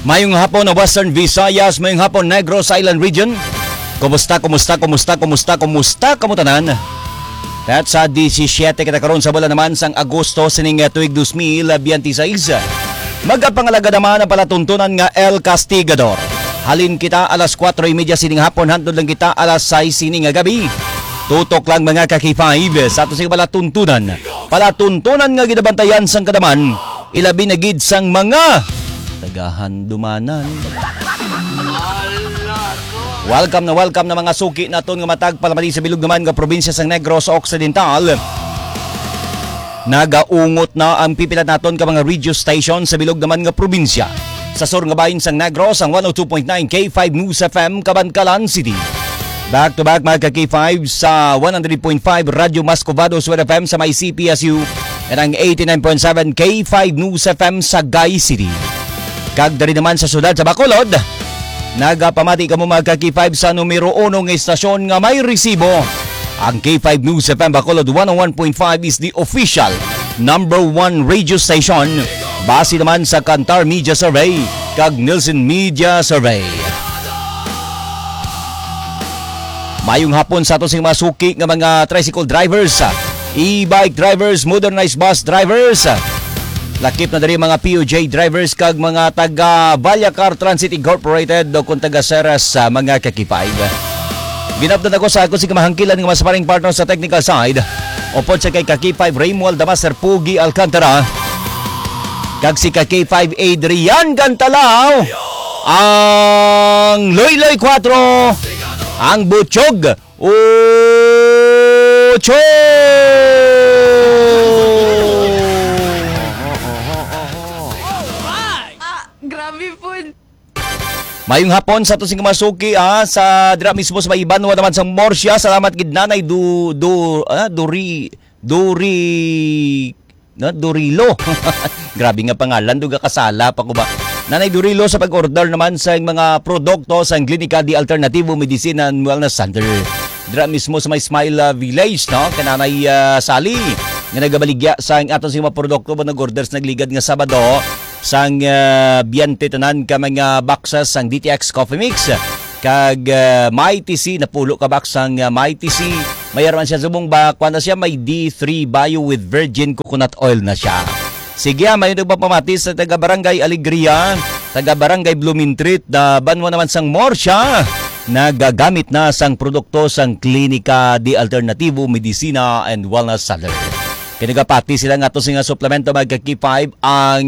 Mayong hapon na Western Visayas, mayong hapon Negros Island Region. Kumusta kamutanan? At sa 17 kita karon sa bulan naman sang Agosto sining tuig 2026. Magapangalaga naman ang palatuntunan nga El Castigador. Halin kita alas 4:30 sining hapon, hantod lang kita alas 6 sining gabi. Tutok lang mga kaki-5 sa ato sing palatuntunan. Palatuntunan nga ginabantayan sang kadaman, ilabi na gid sang mga tagahandumanan. Welcome na mga suki naton nga matag palamali sa bilog naman nga probinsya sang Negros Occidental. Nagaungot na ang pipilat naton ka mga radio station sa bilog naman nga probinsya. Sa sur nga bahin sang Negros ang 102.9 K5 News FM Cabancalan City. Back to back mga K5 sa 100.5 Radio Mascovado Suwed FM sa may CPSU at ang 89.7 K5 News FM sa Gay City. Kagdari naman sa syudad sa Bacolod, nagapamati ka mo mga K5 sa numero 1 ng istasyon nga may resibo. Ang K5 News FM Bacolod 101.5 is the official number 1 radio station base naman sa Kantar Media Survey kag Nielsen Media Survey. Mayong hapon sa ato sing mga suki nga mga tricycle drivers, e-bike drivers, modernized bus drivers, lakip na diri mga POJ drivers kag mga taga Valyacar Transit Incorporated o kung taga Ceres sa mga kakipay. Ginabdan ako sa ako si kamahangkilan ng mga sparring partner sa technical side. Upod sa kay Kaki5 Raymond Damaser Pugi Alcantara kag si Kaki5 Adrian Gantalao, ang Loyloy 4, ang Butchog Ocho. Grabe po. Mayong hapon sa tusing masuki sa dira mismo sa Ibanwa naman sa Morsya. Salamat gid nanay Durilo. Grabe nga pangalan, duga kasala pa ko ba. Nanay Durilo sa pag-order naman sa mga produkto sa Klinika di Alternativo Medicina and Wellness Center. Dira mismo sa may Smile Village, no? Kananay Sali nga nagabaligya sa aton sa mga produkto ba nag-orders nagligad nga Sabado sang biyante tanan ka mga boxes sang DTX Coffee Mix kag may TC na pulo ka box sang may TC. Mayroon siya subong ba kuan na siya may D3 Bio with virgin coconut oil na siya. Sige, may nagpapamati sa taga Barangay Alegria, taga Barangay Bloomingtreet na banwa naman sang Morsya, nagagamit na sang produkto sang Klinika di Alternativo Medicina and Wellness Center. Kinagapati sila nga to nga suplemento magka-K5 ang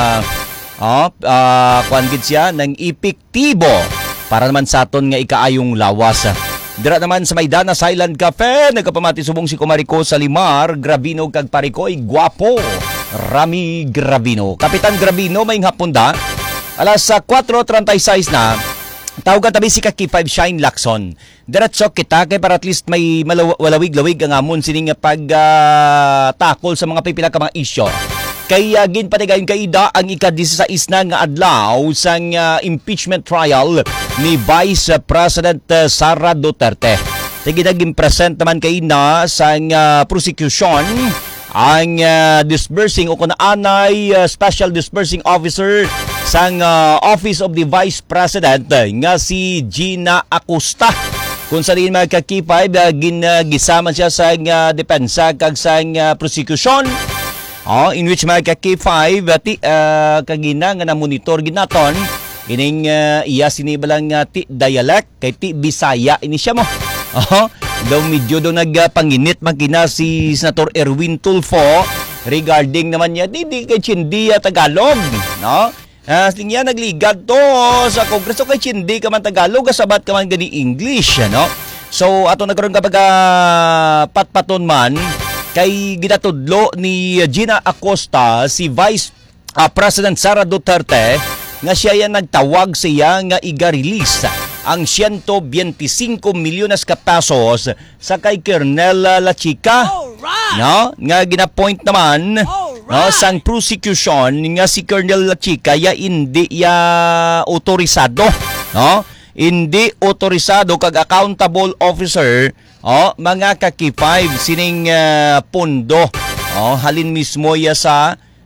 kuangit siya ng epektibo para naman sa aton nga ikaayong lawas. Dira naman sa Maydana Silent Cafe, nagkapamati subong si Kumarico Salimar, Gravino kag Parikoy, guwapo. Rami Gravino. Kapitan Gravino, may hapon da. Alas 4:36 na. Tawagan tabi si Kaki5 Shine Lacson. Diretso kita kay para at least may walawig-lawig ang amon sining pag-tackle sa mga pipila ka mga isyo. Kaya ginpatigayon kaida ang ika-16 na nga adlaw sang impeachment trial ni Vice President Sara Duterte. Tigidaging present naman kay na sang prosecution ang disbursing o kunaanay Special Disbursing Officer sang Office of the Vice President nga si Gina Acosta. Kung sa rin mga Kaki5, gisama siya sa depensa kag sang prosecution. In which mga Kaki5 kagina nga na-monitor ginaton ining iya sinibalang ti dialect kay ti Bisaya ini siya mo. Daw medyo daw nagpanginit magkina si Senator Erwin Tulfo regarding naman niya di kay Chindia Tagalog, no? Niya nagligad to sa Kongreso kay Chindi ka man Tagalog kasabat ka man gani English, no? So ato nagkaroon kapag patpaton man kay ginatudlo ni Gina Acosta si Vice President Sara Duterte nga siya yan nagtawag siya nga iga-release ang 125 milyones ka pesos sa kay Colonel Lachica, no? Nga gina-point naman no, sang prosecution nga si Colonel Lachica ya hindi ya otorisado, no? Hindi otorisado kag accountable officer mga Kaki5 sining pondo halin mismo ya sa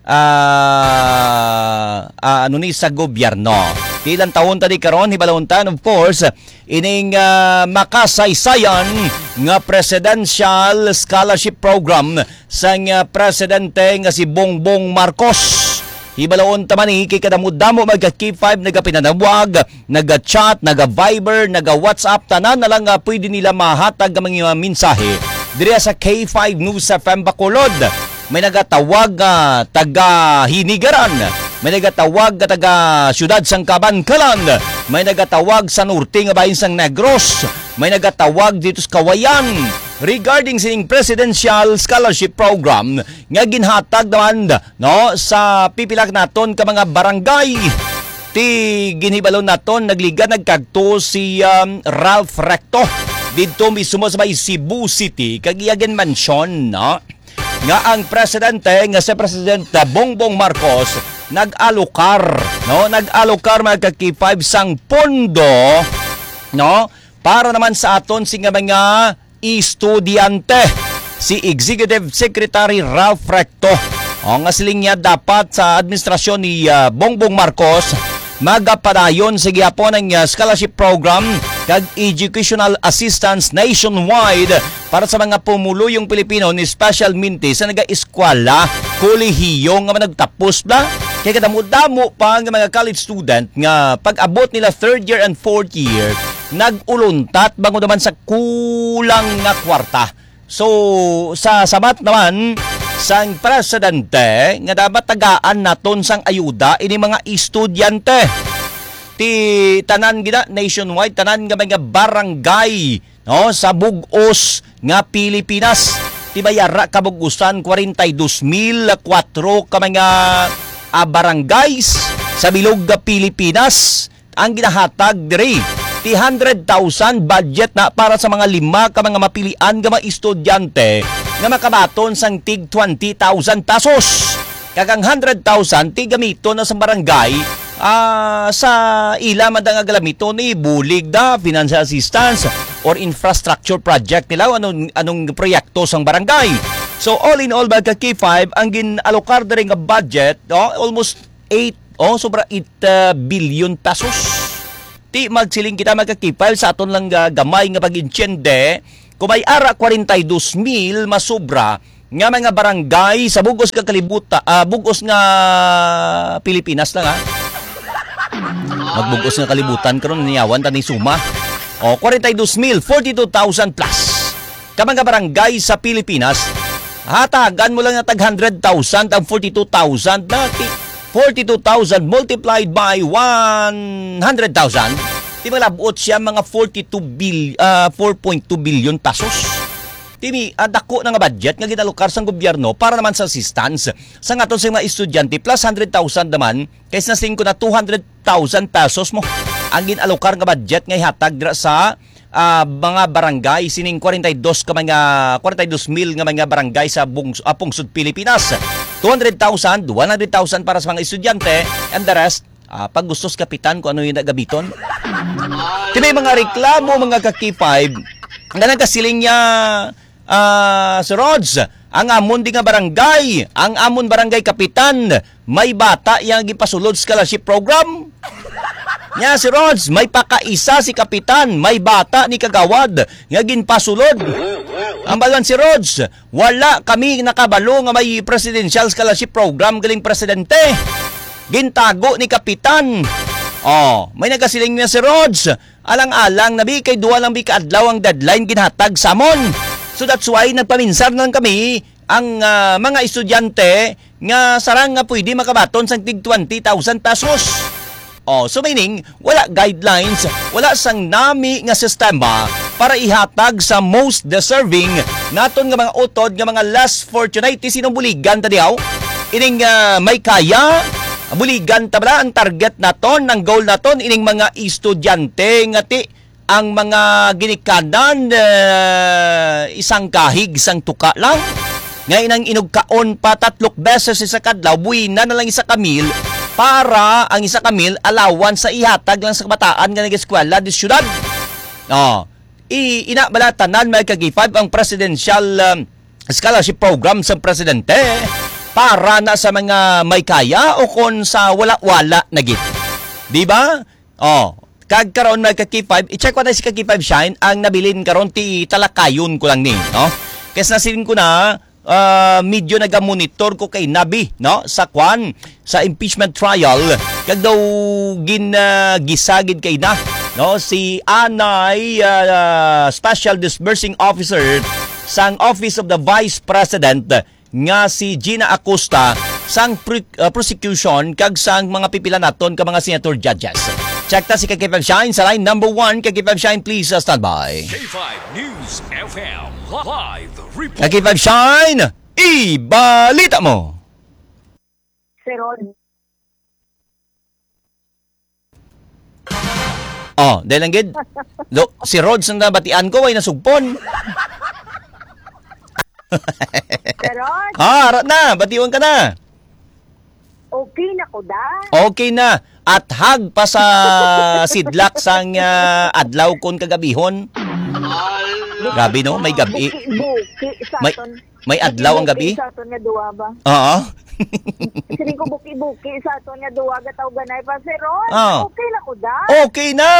ano ni sa gobyerno. Ilang taon tadi karon hibalontan of course ining makasaysayan nga presidential scholarship program sa presidente nga si Bongbong Marcos. Hibalaon taman ni kay kadamo-damo magka-K5 nagapinanawag, naga-chat, naga-Viber, naga-WhatsApp tanan na lang pwede nila mahatag ang mga mensahe diri sa K5 News FM Bacolod. May nagatawag taga Hinigaran, may nagatawag taga Siyudad sang Kabankalan, may nagatawag sa norte nga bahin sang Negros, may nagatawag dito sa Kawayan regarding sining presidential scholarship program nga ginhatag naman no sa pipilak naton ka mga barangay. Ti ginhibalon naton nagliga nagkadto si Ralph Recto dito mismo sa may Cebu City kag iyagan mansion no nga ang presidente nga si Presidente Bongbong Marcos nag-alokar mga K5 sang pondo no para naman sa aton sing mga estudyante. Si Executive Secretary Ralph Recto nga siling niya dapat sa administrasyon ni Bongbong Marcos magapadayon sa gihapon ang scholarship program kag educational assistance nationwide para sa mga pumuluyong Pilipino ni special minty sa naga-eskwela, kolehiyo nga managtapos na. Kaya kadamo-damo pa ang mga college student nga pag-abot nila 3rd year and 4th year, nag-uluntat bango naman sa kulang nga kwarta. So, sa sabat naman, sang presidente nga dapat tagaan naton sang ayuda ini mga estudyante. Ti tanan gina nationwide, tanan nga mga barangay no, sa bugos nga Pilipinas. Ti bayara kabugusan 42,004 ka mga barangays sa bilog nga Pilipinas ang ginahatag diri. Ti 100,000 budget na para sa mga 5 ka mga mapilian nga mga estudyante nga makabaton sang tig 20,000 pesos. Kagang 100,000 ti gamito na sa barangay sa ila madang galamito ni bulig da financial assistance or infrastructure project nila anong proyekto sang barangay. So all in all mga K5 ang ginalokar diri nga budget almost 8 sobra 8 billion pesos. Ti magsiling kita mga K5 sa aton lang gamay nga pag-insyende kumay ara 42,000 masubra nga mga barangay sa bugos nga kalibutan, bugos nga Pilipinas lang Magbugos nga kalibutan karon niyawan tani suma. 42,000, 42,000 plus. Ka mga barangay sa Pilipinas, hatagan mo lang nga tag 100,000 ang 42,000 na 42,000 multiplied by 100,000. Di malabot siya mga 4.2 billion pesos. Timi, dako na nga budget nga ginalokar sang gobyerno para naman sa assistance sa ngaton sa mga estudyante plus 100,000 naman kaysa na ko na 200,000 pesos mo ang ginalokar nga budget nga ihatag dira sa mga barangay sining 42 mil nga mga barangay sa pungsod Pilipinas. 200,000, 100,000 para sa mga estudyante and the rest pag gustos kapitan kung ano yung nagabiton. Timi, mga reklamo mga ka-K5 na nagkasiling niya si Rods, ang amon di nga barangay, ang amon barangay kapitan, may bata yang gipasulod scholarship program. Nya si Rods, may pakaisa si kapitan, may bata ni kagawad nga ginpasulod. Ang balan si Rods, wala kami nakabalo nga may presidential scholarship program galing presidente. Gintago ni kapitan. May nagasiling niya si Rods, alang-alang nabi kay duwa lang bi kaadlaw ang deadline ginhatag sa amon. So that's why nagpaminsar lang kami ang mga estudyante nga sarang nga pwede makabaton sa tig 20,000 pesos. So meaning, wala guidelines, wala sang nami nga sistema para ihatag sa most deserving naton nga mga utod nga mga less fortunate sinong buligan tadiaw. Ining may kaya, buligan tabla ang target naton, ang goal naton ining mga estudyante nga ti ang mga ginikanan isang kahig, isang tuka lang. Ngayon ang inugkaon pa 3 beses sa kadlaw, buwina na lang isa kamil para ang isa kamil alawan sa ihatag lang sa kabataan nga nag-eskwela di syudad. Inabalatanan may K5 ang presidential scholarship program sa presidente para na sa mga may kaya o kon sa wala-wala na git. Di ba? Oh, kag karon na kaki 5, i-check ko na si kaki 5 Shine ang nabilin karon ti talakayon ko lang ni, no? Kasi nasilin ko na medyo nagamonitor ko kay Nabi, no, sa impeachment trial kag daw gisagid kay na, no, si Anay Special Disbursing Officer sang Office of the Vice President nga si Gina Acosta sang prosecution kag sang mga pipila naton ka mga senator judges. Check ta si Kaki 5 Shine sa line number 1. Kaki 5 Shine, please stand by. K5 News FM live report. Kaki 5 Shine, ibalita mo. Pero Oh, dahil lang gid. Si Rods ang nabatian ko ay nasugpon. Arat na, batiwan ka na. okay na ko da. Okay na. At hag pa sa sidlak sang adlaw kon kagabihon. Gabi no, may gabi. Buki sa May adlaw ang gabi. Sa aton nga duwa ba? Oo. Sining ko buki sa aton nga duwa gataw ganay pa si Ron. Oh. Okay na ko da. Okay na.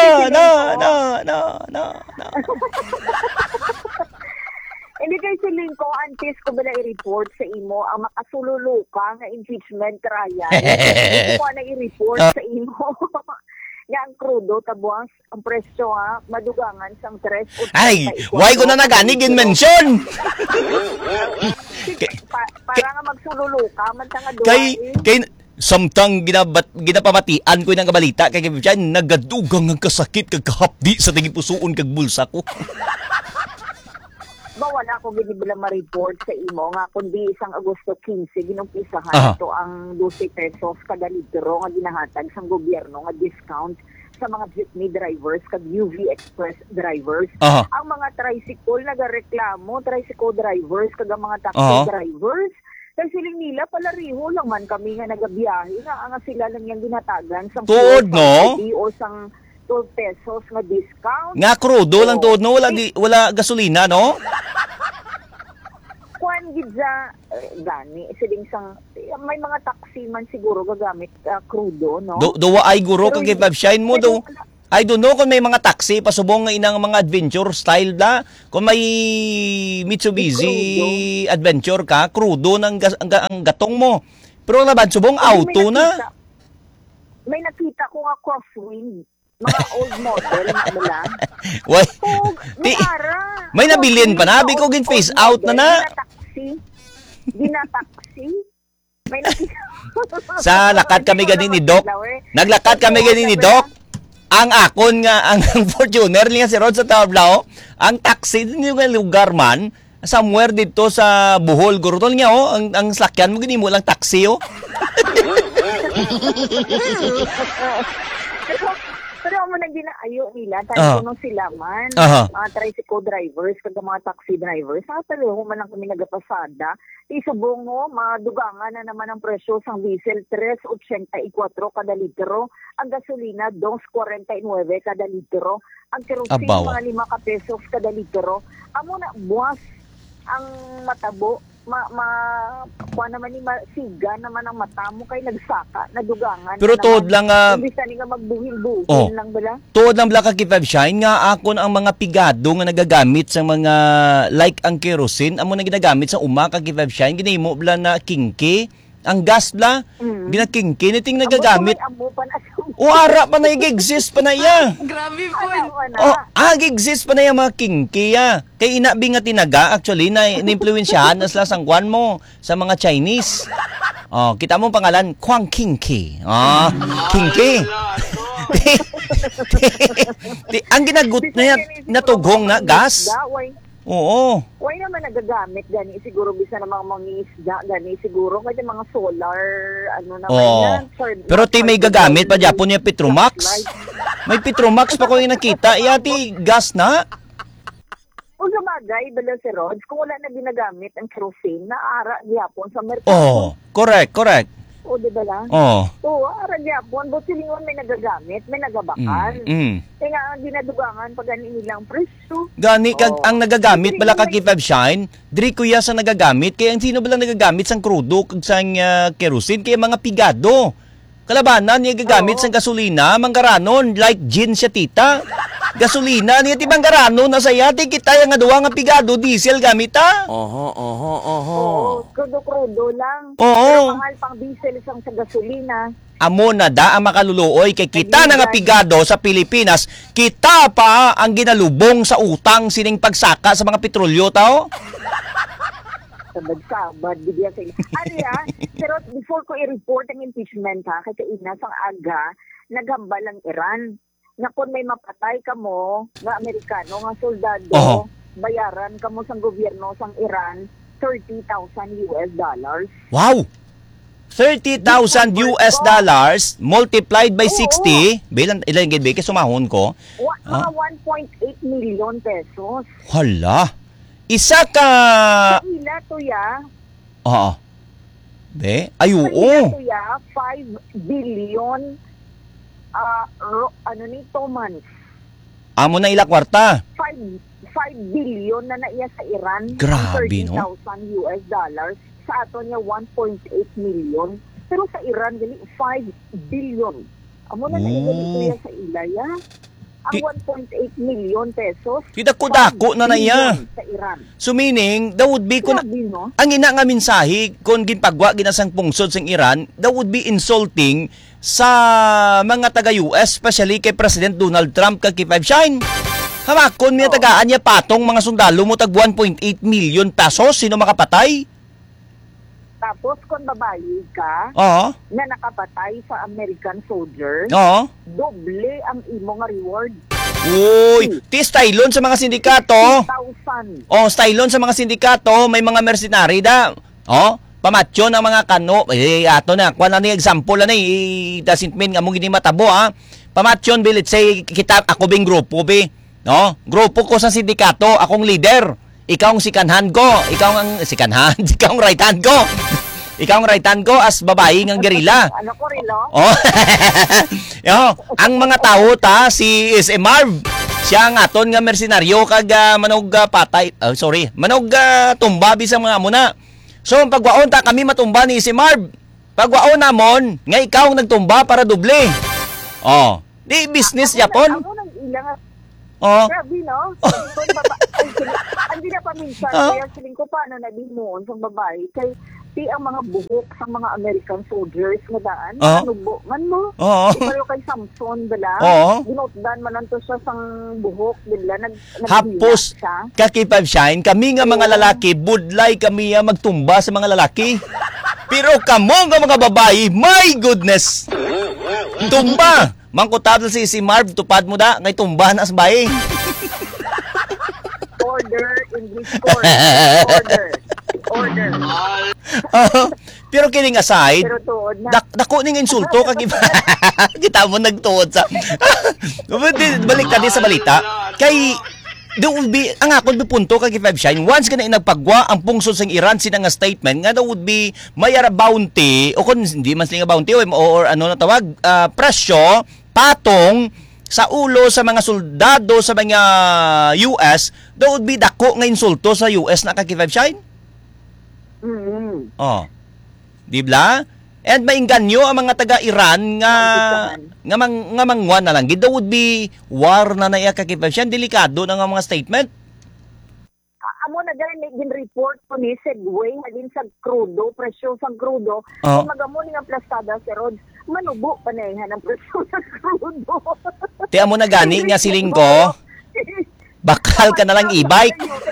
Hindi kay siling ko antes ko bala i-report sa imo ang makasululuka nga impeachment trial. Hindi ko na i-report sa imo. Nga ang krudo tabuang ang presyo ha madugangan sang 3 o Ay, why ko na nagani gin-mention? para nga magsululuka man nga duwa. Kay samtang ginapamatian ko ng kabalita kay Kevin, nagadugang ang kasakit kag kahapdi sa tingin pusoon kag bulsa ko. Wala ko ginibila ma-report sa imo nga kundi isang Agosto 15 ginumpisahan ito ang 12 pesos kada litro nga ginahatag sa gobyerno nga discount sa mga jeepney drivers kag UV Express drivers. Ang mga tricycle nagareklamo, tricycle drivers kag ang mga taxi drivers kasi siling nila palariho lang man kami nga nagabiyahe nga sila lang yung ginatagan sa tuod no o sang 12 pesos nga discount. Nga krudo lang tuod no, wala gasolina no? Kuan gid sa gani siling sang may mga taxi man siguro gagamit krudo no. Duwa ay guro kag Shine mo do. I don't know kung may mga taxi pasubong nga inang mga adventure style da. Kung may Mitsubishi Adventure ka, krudo ang gatong mo. Pero laban subong auto na. May nakita ko nga crosswind. Mga old model na wala. Why? May nabilin pa na. Biko gin face out na na. Ginataxi. May nakita. Sa lakad kami ganin ni Doc. Naglakad kami ganin ni Doc. Ang akon nga, ang Fortuner niya si Rod sa Tablao. Ang taxi din yung lugar man. Somewhere dito sa Bohol. Gurutol niya ang slakyan mo gini mo lang taxi Pero mo na ginaayo nila, tayo nung sila man, mga tricycle drivers, kag mga taxi drivers, talo man lang kami nagapasada, isubong mo, madugangan na naman ang presyo sang diesel, 3.84 kada litro, ang gasolina, 2.49 kada litro, ang kerosene, mga 5 ka pesos kada litro, amo na, buwas, ang matabo, kuha naman ni masiga naman ang mata mo kay nagsaka, nadugangan. Pero tuod lang imbis na nga magbuhil-buhil lang bala. Tuod lang bala Kaki 5 Shine nga akon ang mga pigado nga nagagamit sa mga like ang kerosene amo na ginagamit sa uma Kaki 5 Shine ginimo bala na kingki ang gas bla ginakingki niting nagagamit. O ara pa na exist pa na iya. Grabe po. Exist pa na yung mga kingkiya. Kay inabi nga tinaga, actually, na-influensyahan na sila sang kwan mo sa mga Chinese. Kita mo pangalan, Kwang Kingki. Kingki. Ang ginagut na natugong na gas. Oo. Why naman nagagamit gani siguro bisa namang mga isda gani siguro kasi mga solar naman yan. Pero may gagamit pa Japon yung Petromax. May Petromax pa ko yung nakita. Iyati gas na. Kung sa bagay, bala si Rods, kung wala na ginagamit ang kerosene, naara Japon sa merkado. Correct. O, di ba lang? Oh. Oo, aragyapon. But silingon may nagagamit, may nagabakan. Kaya nga ang ginadugangan pag nilang presyo. Gani kag ang nagagamit bala kag K5 Shine, diri kuya sa nagagamit kay ang sino bala nagagamit sang krudo kag sang kerosene kay mga pigado. Kalabanan niya gagamit sang gasolina, manggaranon like gin siya tita. Gasolina niya ti manggaranon na saya ti kita nga duwa nga pigado diesel gamit ta. Oo, krudo-krudo lang. Oo. Pero mahal pang diesel isang sa gasolina. Amo na da ang makaluluoy kay kita na nga pigado sa Pilipinas, kita pa ang ginalubong sa utang sining pagsaka sa mga petrolyo tao. Sabad-sabad, bigyan sa pero before ko i-report ang impeachment ha, kay kaina sang aga, naghambal ang Iran. Na kung may mapatay ka mo, nga Amerikano, nga soldado, bayaran ka mo sang gobyerno sang Iran, $30,000 US. Wow! $30,000 US multiplied by 60, bilang ilan gid ba kay sumahon ko? Mga 1.8 million pesos. Hala. Isa ka Sa ila to ya. Oo. Be, ay Sa ila oo. to ya, 5 billion 2 months. Amo na ila kwarta. 5 billion na naiya sa Iran. Grabe, no? $30,000 US. Sa ato niya 1.8 million. Pero sa Iran gali 5 billion. Amo na naiya dito ya sa ilaya. Ang 1.8 million pesos. Kita ko dako na naiya. Sa Iran. So meaning, that would be kun Grabe, no? ang ina nga mensahe kon ginpagwa ginasang pungsod sang Iran, that would be insulting sa mga taga-US, especially kay President Donald Trump kag K5 Shine. Hamakon niya tagaan niya patong mga sundalo mo tag 1.8 million pesos, sino makapatay? Tapos kung babae ka Oo. na nakapatay sa American soldier, Oo. doble ang imo nga reward. Uy, ti stylon sa mga sindikato. 1,000. Oh, stylon sa mga sindikato, may mga mercenary da. Oh, pamatyo ng mga kano. Ato na, kuha na ni example na doesn't mean nga mong hindi matabo ha. Pamatyon, let's say, kita, ako bing grupo, be. No? Grupo ko sa sindikato, akong leader. Ikaw ang sikanhan ko. Ikaw ang sikanhan. Ikaw ang right hand ko. Ikaw ang right hand ko as babae ng gerilla. Ano ko rin, no? Oh. Yo, ang mga tao ta si Marv. Siya ang aton nga mercenaryo kag manog patay. Manog tumba bisang mga muna. So pagwaon ta kami matumba ni si Marv. Pagwaon namon nga ikaw ang nagtumba para doble. Oh, di business Japon. Ako nang ilang. Oh. Grabe, no? Hindi na paminsan. Kaya siling ko paano nabinoon sa babae. Kay ti ang mga buhok sa mga American soldiers nga daan. Nubo man mo. Pero kay Samson bala. Binotdan man nanto siya sang buhok bigla hapos ka K5 Shine, kami nga mga lalaki budlay kami magtumba sa mga lalaki. Pero kamo nga mga babae, my goodness. Tumba. Mangkutabel si Marv, tupad mo da ngay tumba na sa bae. Order in this court. Order. Pero kining aside, pero tuod na. dako ning insulto kag kita mo nagtuod sa balik ta di sa balita kay there will be ang akon punto kag K5 Shine once kana nagpagwa ang pungsod sang Iran sina nga statement nga there would be mayara bounty o kun hindi man sila bounty or ano na tawag presyo patong sa ulo sa mga soldado sa mga US, there would be dako nga insulto sa US na kag K5 Shine. Oh. Di ba? And mainganyo ang mga taga-Iran nga mangwan na lang. There would be war na naiya kag K5 Shine. Delikado na nga mga statement. Amo na gani gin-report po ni Segway halin sa krudo, presyo sa krudo. Magamo ni nga plastada si Rod. Manubo pa na ang presyo sa krudo. Ti amo na gani nga siling ko. Bakal ka na lang e-bike.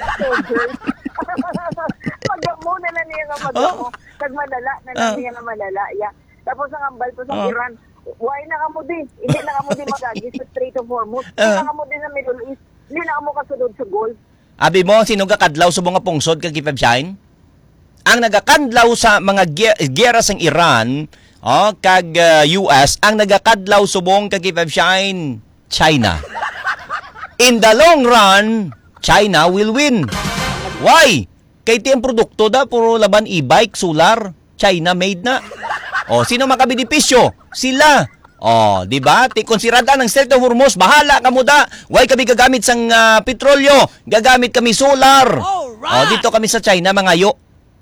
Magamo na lang niya nga magamo. Kag malala na lang niya nga malala. Yeah. Tapos ang ambal po sa Iran, why na kamo din? Hindi na kamo din magagi sa Strait of Hormuz. Hindi na kamo din sa Middle East. Hindi na kamo kasunod sa Gulf. Abi mo, sino kakadlaw sa mga pungsod kag K5 Shine? Ang nagakadlaw sa mga giyera sang Iran, kag US, ang nagakadlaw subong kag K5 Shine, China. In the long run, China will win. Why? Kay tiyang produkto da, puro laban e-bike, solar, China made na. O, sino makabenepisyo? Sila. O, di ba? Konsiderada ng Strait of Hormuz, bahala ka muda. Why kami gagamit sang petrolyo? Gagamit kami solar. O, dito kami sa China, mga yo.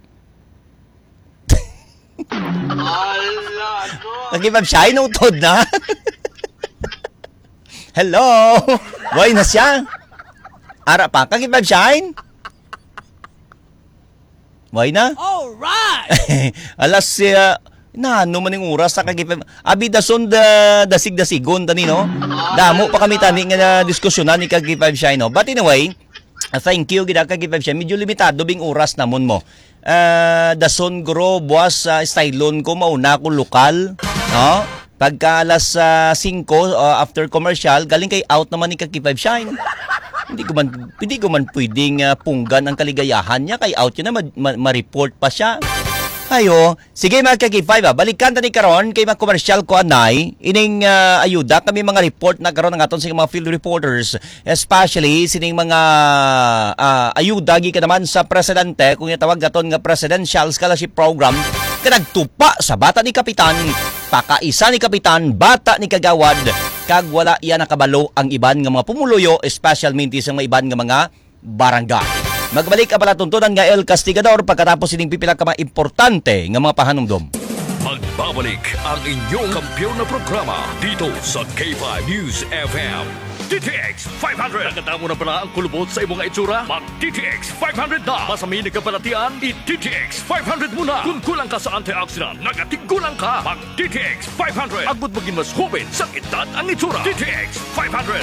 Nagibab siya, inutod na. Hello? Why na siya? Ara pa, kagibab siya? Why na? Alright! Alas, ano man yung oras sa kagibab. Abi dason dasig-dasigon, tani, no? Damo pa kami tani nga diskusyonan ni kagibab siya, no? But anyway, thank you, gida kagibab siya. Medyo limitado bing oras namon mo. Dason gro buwas stylon ko mauna ko lokal, no? Pagka alas 5 after commercial, galing kay out naman ni Kaki5 Shine. Hindi ko man pwedeng punggan ang kaligayahan niya kay out yun na ma-report pa siya. Ayo, sige mga Kaki5, balikan tani karon kay mga commercial ko anay, ining ayuda kami mga report na karon ng aton sa mga field reporters, especially sining mga ayuda gikan naman sa presidente kung itawag gaton nga Presidential Scholarship Program kanagtupa sa bata ni kapitan, pakaisa ni kapitan, bata ni kagawad, kag wala iya nakabalo ang iban nga mga pumuluyo, especially sa mga iban nga mga barangay. Magbalik ka pala tuntunan nga El Castigador pagkatapos sining pipila ka mga importante nga mga pahanumdom. Magbabalik ang inyong kampiyon na programa dito sa K5 News FM. DTX 500. Nagkata mo na pala ang kulubot sa imong itsura? Mag DTX 500 na. Masamin nagkapalatian, i-DTX 500 muna. Kung kulang ka sa antioxidant, nagatigulang ka. Mag DTX 500. Agbot maging mas hubin sa edad ang itsura. DTX 500.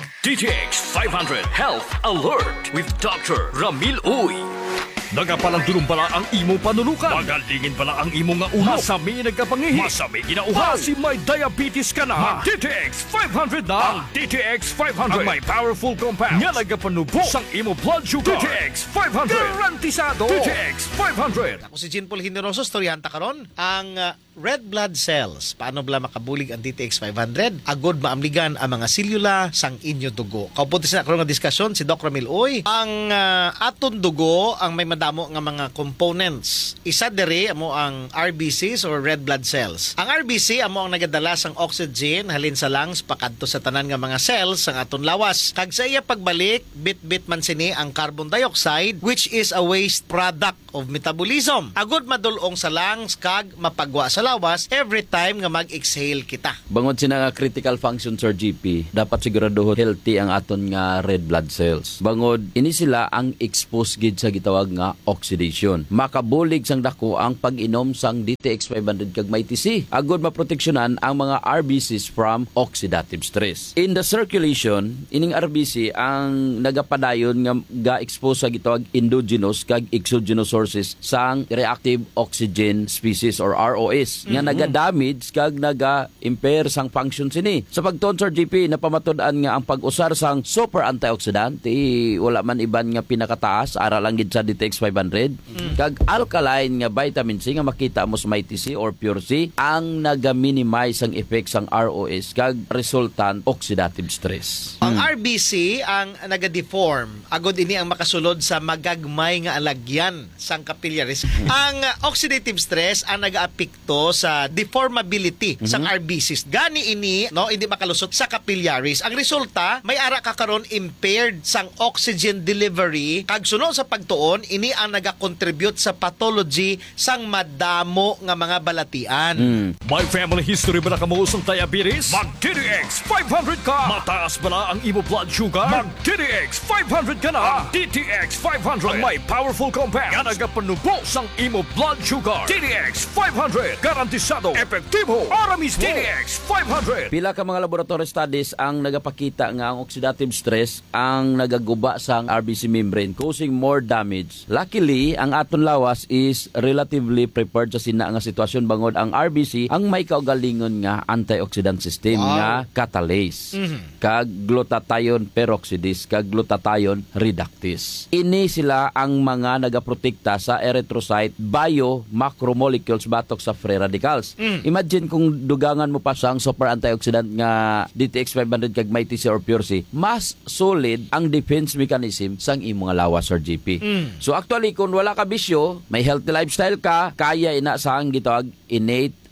DTX 500 Health Alert with Dr. Ramil Uy. Nagapalang dulong pala ang imong panulukan. Magalingin pala ang imong nga ulo. Masami nagkapangihi. Masami ginauhaw. Si may diabetes ka na. DTX 500 na. Ang DTX 500. Ang may powerful compounds. Nga nagapanubo sang imo blood sugar. DTX 500. Garantisado. DTX 500. Ako si Jean Paul Generoso, storyanta karon. Ang red blood cells, paano bala makabulig ang DTX 500? Agod maamligan ang mga selula sang inyo dugo. Kaupunti sa karon nga diskusyon si Dr. Ramil Uy. Ang aton dugo ang may madamo nga mga components. Isa diri amo ang RBCs or red blood cells. Ang RBC amo ang nagadala sang oxygen halin sa lungs pakadto sa tanan nga mga cells sang aton lawas. Kag sa iya pagbalik, bit-bit man sini ang carbon dioxide which is a waste product of metabolism. Agod madulong sa lungs kag mapagwa sa lawas every time nga mag-exhale kita. Bangod sina nga critical function sa GP, dapat siguraduhon healthy ang aton nga red blood cells. Bangod ini sila ang exposed gid sa gitawag nga oxidation. Makabulig sang dako ang pag-inom sang DTX 500 kag may TC. Agod maproteksyonan ang mga RBCs from oxidative stress. In the circulation, ining RBC ang nagapadayon nga ga-expose sa gitawag endogenous kag exogenous sources sang reactive oxygen species or ROS nga naga-damage kag naga-impair sang function sini. Sa pagtuon sa GP napamatud-an nga ang pag-usar sang super antioxidant wala man iban nga pinakataas ara lang gid sa DTX 500 kag alkaline nga vitamin C nga makita mo sa may TC or pure C ang naga-minimize ang effect sang ROS kag resultant oxidative stress. Ang RBC ang naga-deform agod ini ang makasulod sa magagmay nga alagyan sang capillaries. Ang oxidative stress ang naga-apekto sa deformability sang RBCs. Gani ini no hindi makalusot sa capillaries. Ang resulta may ara ka karon impaired sang oxygen delivery kag sunod sa pagtuon ini ang naga-contribute sa pathology sang madamo nga mga balatian. May family history ba na kamuusong diabetes? Mag DTX 500 ka. Mataas ba ang imo blood sugar? Mag DTX 500 ka na. DTX 500 ang may powerful compounds nga nagapanubo sang imo blood sugar. DTX 500 garantisado, epektibo, para mismo. DTX 500. Pila ka mga laboratory studies ang nagapakita nga ang oxidative stress ang nagaguba sang RBC membrane causing more damage. Luckily, ang aton lawas is relatively prepared sa sina nga sitwasyon bangod ang RBC ang may kaugalingon nga antioxidant system nga catalase kag glutathione peroxidase kag glutathione reductase. Ini sila ang mga nagaprotekta sa erythrocyte bio-macromolecules batok sa free radicals. Imagine kung dugangan mo pa sang super antioxidant nga DTX 500 kag may TC or pure C, mas solid ang defense mechanism sang imong lawas or GP. So actually kung wala ka bisyo, may healthy lifestyle ka, kaya ina sang gitawag innate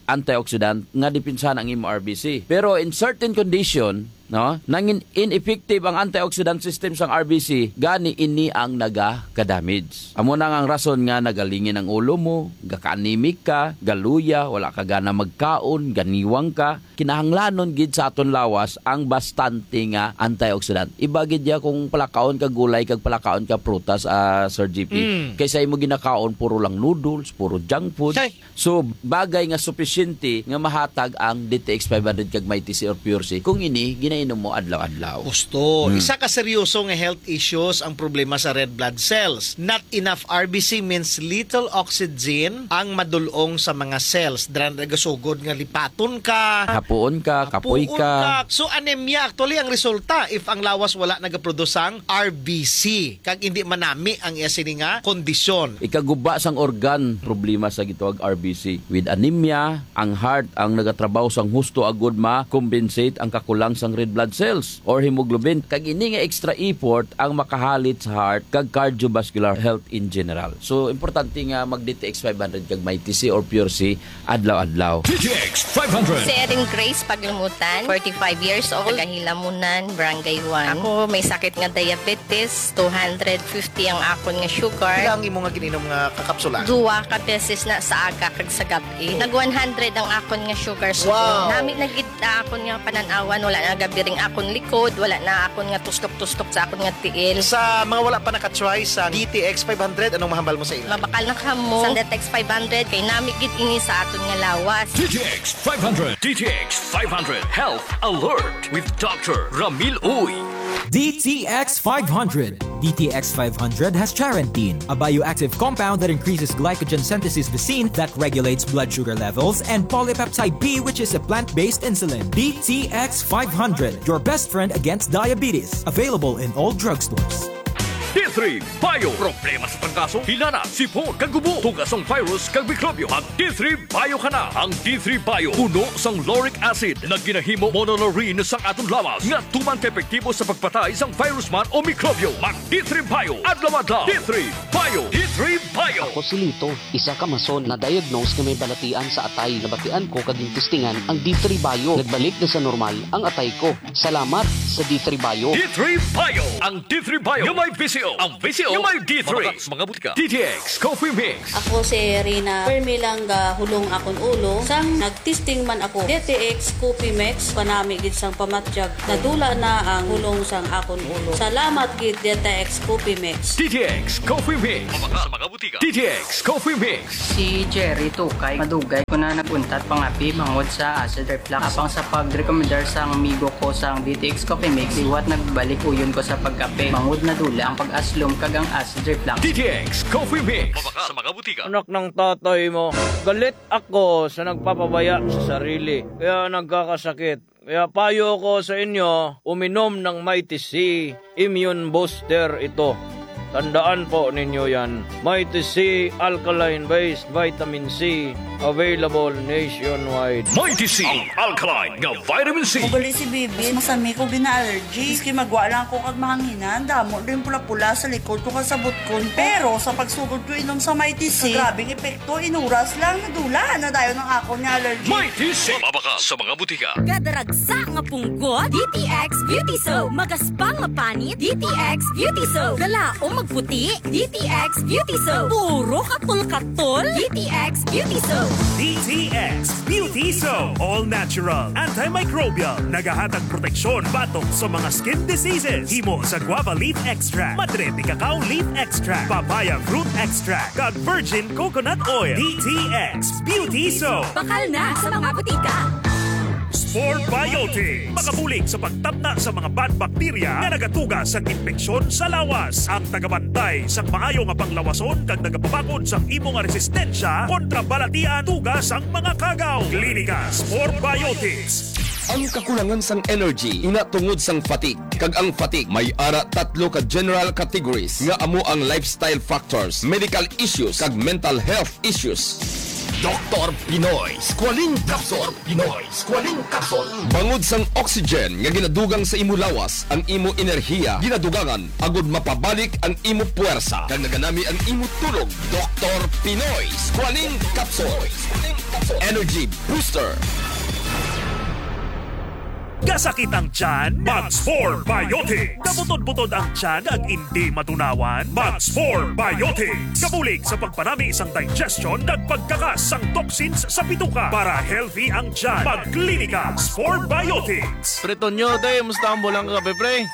antioxidant nga dipinsahan ang imo RBC. Pero in certain condition, no, nang ineffective ang antioxidant system sang RBC, gani ini ang naga-damage. Amo na ang rason nga nagalingin ang ulo mo, gaka-anemic ka, galuya, wala ka gana magkaon, ganiwang ka. Kinahanglanon gid sa aton lawas ang bastante nga antioxidant. Iba gid ya kung palakaon ka gulay kag palakaon ka prutas, Sir GP. Kaysa imo ginakaon puro lang noodles, puro junk food. So bagay nga sufficiente nga mahatag ang DTX 500 kag Mighty C or Pure C kung ini ginainom mo adlaw-adlaw. Gusto. Isa ka seryoso nga health issues ang problema sa red blood cells. Not enough RBC means little oxygen ang madulong sa mga cells. Dran nagasugod nga lipaton ka, Hapuon ka, kapoy hapuon ka. So anemia actually ang resulta if ang lawas wala nagaproduce ang RBC. Kag hindi manami ang iya sini nga kondisyon. Ikaguba sang organ problema sa gitawag RBC. With anemia, ang heart ang nagatrabaho sang husto agud ma-compensate ang kakulang sang red blood cells or hemoglobin. Kag ini nga extra effort ang makahalit sa heart kag cardiovascular health in general. So importante nga mag DTX 500 kag Mighty C or Pure C adlaw-adlaw. DTX 500. Si Erin Grace Paglumutan, 45 years old, Hilamunan, Barangay 1. Ako may sakit nga diabetes, 250 ang akon nga sugar. Ilang imo nga gininom nga kakapsula? Duwa ka beses na sa aga kag sa gabi. Nag 100 ang akon nga sugar. So, nami nagid akon nga pananawan, wala na gabiring akon likod, wala na akon nga tustok-tustok sa akon nga tiil. Sa mga wala pa nakatry sa DTX 500, anong mahambal mo sa ila? Mabakal na kamo sa DTX 500 kay nami gid ini sa aton nga lawas. DTX 500. DTX 500 Health Alert with Dr. Ramil Uy. DTX 500. DTX 500 has charantine, a bioactive compound that increases glycogen synthesis vacine that regulates blood sugar levels, and polypeptide B, which is a plant-based insulin. DTX 500, your best friend against diabetes. Available in all drugstores. D3 Bio. Problema sa tangkaso, hilana, sipon, kagubo, tugas ang virus, kag mikrobyo. Mag D3 Bio ka na. Ang D3 Bio, puno sang lauric acid na ginahimo monolaurin sang atong lawas nga tuman ka-epektibo sa pagpatay sang virus man o mikrobyo. Mag D3 Bio. Adlaw-adlaw. D3 Bio. D3 Bio. Ako si Lito, isa ka mason na diagnose nga may balatian sa atay. Nabatian ko kaging testingan ang D3 Bio. Nagbalik na sa normal ang atay ko. Salamat sa D3 Bio. D3 Bio. Ang D3 Bio yung may VCO. Ang VCO yung may D3. Mga butika. DTX Coffee Mix. Ako si Rina Permilang hulong akon ulo. Sang nagtesting man ako DTX Coffee Mix panami gid sang pamatyag. Nadula na ang hulong sang akon ulo. Salamat gid DTX Coffee Mix. DTX Coffee Mix. Sa mga butika. DTX Coffee Mix. Si Jerry Tukay, madugay ko na naguntat pangapi mangod sa acid reflux. Apang sa pag-recommendar sang amigo ko sang DTX Coffee Mix, liwat nagbalik uyon ko sa pagkape. Mangod na dula ang pag-aslom kag ang acid reflux. DTX Coffee Mix. Sa mga butika. Anak ng tatay mo, galit ako sa nagpapabaya sa sarili. Kaya nagkakasakit. Kaya payo ko sa inyo, uminom ng Mighty C Immune Booster ito. Tandaan po ninyo yan. Mighty C Alkaline-based Vitamin C. Available nationwide. Mighty C Alkaline nga Vitamin C. Magali si Bibi, masami ko gina-allergy. Iski magwa lang ko kag mahanginan. Damo rin pula-pula sa likod ko kasabot ko. Pero sa pagsugod ko inom sa Mighty C, grabing epekto, inuras lang, nadula na dayo ng ako ni allergy. Mighty C. Mabaka sa mga butika. Kadaragsa nga punggot, DTX Beauty Soap. Magaspang nga panit, DTX Beauty Soap. Galaong magputi, DTX Beauty Soap. Puro katul-katul, DTX Beauty Soap. DTX Beauty Soap. All natural, antimicrobial, nagahatag proteksyon batok sa mga skin diseases. Himo sa guava leaf extract, madre cacao leaf extract, papaya fruit extract, kag virgin coconut oil. DTX Beauty Soap. Bakal na sa mga butika. Sport Biotics. Makabulig sa pagtabna sa mga bad bacteria na nagatugas sa infeksyon sa lawas. Ang tagabantay sa maayo nga panglawason kag nagapapakod sa imong resistensya kontra balatian tugas ang mga kagaw. Klinika Sport Biotics. Ang kakulangan sang energy ina tungod sang fatigue. Kag ang fatigue may ara tatlo ka general categories nga amo ang lifestyle factors, medical issues kag mental health issues. Dr. Pinoy Squalene Capsule. Pinoy Squalene Capsule. Bangod sang oxygen nga ginadugang sa imo lawas, ang imo enerhiya ginadugangan agud mapabalik ang imo puwersa. Kag naganami ang imo tulog. Dr. Pinoy Squalene Capsule. Energy Booster. Kasakit ang tiyan, Max 4 Biotic. Kabutod-butod ang tiyan ag hindi matunawan, Max 4 Biotic. Kabulig sa pagpanami isang digestion at pagkakas ang toxins sa bituka para healthy ang tiyan. Magklinika, Max 4 Biotics. Pre Tonyo, te, musta ang bulang ka, pre?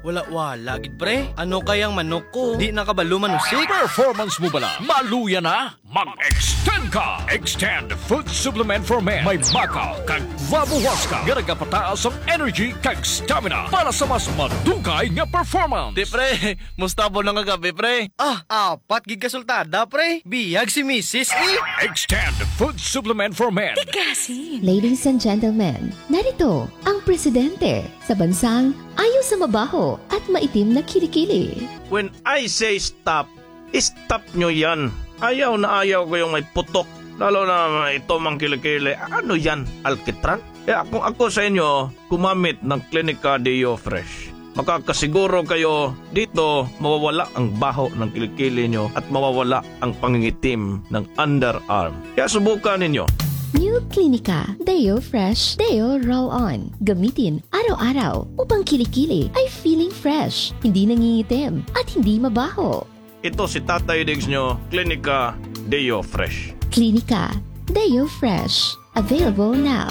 Wala, gid pre. Ano kayang manok ko? Di nakabalo manusik. Performance mo bala? Maluya na? Mag-extend ka! Extend Food Supplement for Men. May baka kag vabuwaska. Garagapataas ang energy kag stamina para sa mas madugay nga performance. Di pre, musta ang bulang ka, pre? Apat gig kasultada, pre. Biyag si Mrs. Extend Food Supplement for Men. Kasi. Ladies and gentlemen, narito ang presidente sa bansang ayaw sa mabaho at maitim na kilikili. When I say stop, stop nyo yan. Ayaw na ayaw ko yung may putok. Lalo na ito mang kilikili. Ano yan? Alkitran? Kaya kung ako sa inyo, kumamit ng Clinica Deo Fresh. Makakasiguro kayo dito mawawala ang baho ng kilikili nyo at mawawala ang pangingitim ng underarm. Kaya subukan ninyo. New Clinica Deo Fresh Deo Roll-On. Gamitin araw-araw upang kilikili ay feeling fresh, hindi nangingitim at hindi mabaho. Ito si Tatay Diggs nyo, Clinica Deo Fresh. Clinica Deo Fresh. Available now.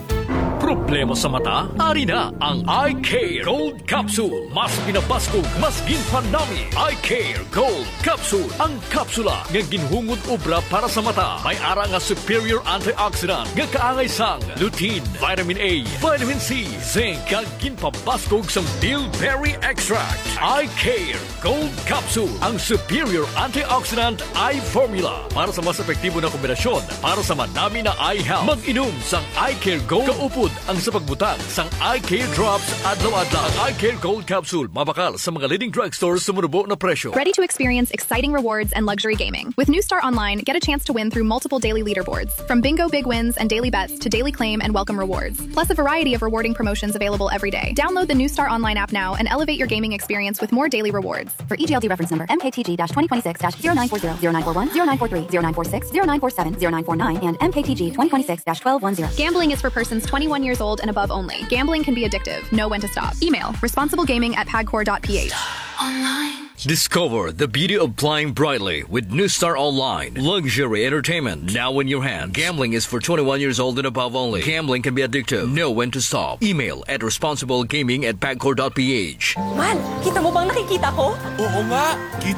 Problema sa mata? Ari na ang Eye Care Gold Capsule. Mas pinabaskog, mas ginpanami. Eye Care Gold Capsule. Ang kapsula nga ginhungod obra para sa mata. May ara nga superior antioxidant nga kaangay sang lutein, vitamin A, vitamin C, zinc, kag ginpabaskog sang bilberry extract. Eye Care Gold Capsule. Ang superior antioxidant eye formula para sa mas epektibo na kombinasyon para sa madami na eye health. Mag-inom sang Eye Care Gold kaupod ang sa pagbutang sang Eye Care Drops adlaw-adlaw. Ang Eye Care Gold Capsule mabakal sa mga leading drugstores sa murubo na presyo. Ready to experience exciting rewards and luxury gaming. With New Star Online, get a chance to win through multiple daily leaderboards. From bingo big wins and daily bets to daily claim and welcome rewards. Plus a variety of rewarding promotions available every day. Download the New Star Online app now and elevate your gaming experience with more daily rewards. For EGLD reference number MKTG-2026-0940, 0941, 0943, 0946, 0947, 0949, and MKTG 2026-1210. Gambling is for persons 21 years old and above only. Gambling can be addictive. Know when to stop. Email responsiblegaming@pagcor.ph. Discover the beauty of flying brightly with New Star Online. Luxury entertainment now in your hand. Gambling is for 21 years old and above only. Gambling can be addictive. Know when to stop. Email at responsiblegaming@pagcor.ph. Man, kita mo bang nakikita ko? Oo nga, kita